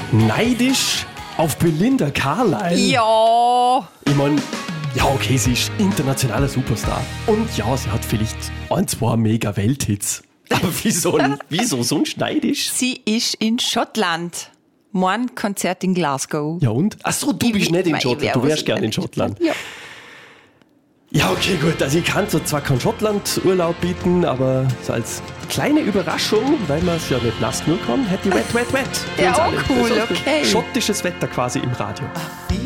Neidisch auf Belinda Carlisle? Ja. Ich meine, ja okay, sie ist internationaler Superstar. Und ja, sie hat vielleicht 2 mega Welthits. Aber wieso sonst neidisch? Sie ist in Schottland. Morgen Konzert in Glasgow. Ja und? Achso, du bist nicht in Schottland, du wärst gerne in Schottland. Ja. Ja, okay, gut. Also ich kann zwar keinen Schottland-Urlaub bieten, aber so als kleine Überraschung, weil man es ja nicht nass genug kann, hätte ich Wet, Wet, Wet. Ja, Für uns auch alle. cool, Das ist okay. Schottisches Wetter quasi im Radio.